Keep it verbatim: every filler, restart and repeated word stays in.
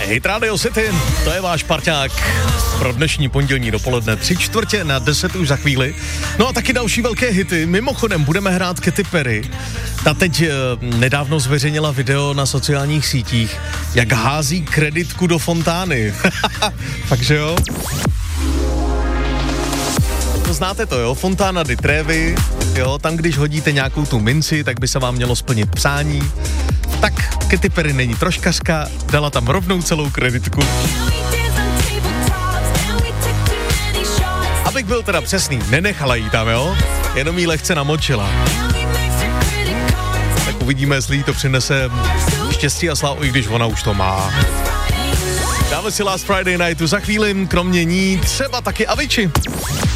Hit Radio City, to je váš parťák pro dnešní pondělní dopoledne. Tři čtvrtě na deset už za chvíli. No a taky další velké hity. Mimochodem budeme hrát Katy Perry. Ta teď e, nedávno zveřejnila video na sociálních sítích, jak hází kreditku do fontány. Fakt, že jo? To znáte to, jo? Fontána di Trevi, jo? Tam, když hodíte nějakou tu minci, tak by se vám mělo splnit přání. Tak Katy Perry není troškařka, dala tam rovnou celou kreditku. Abych byl teda přesný, nenechala jí tam, jo? Jenom jí lehce namočila. Tak uvidíme, jestli jí to přinese štěstí a slávu, i když ona už to má. Dáme si Last Friday Nightu za chvíli, kromě ní třeba taky Avicii.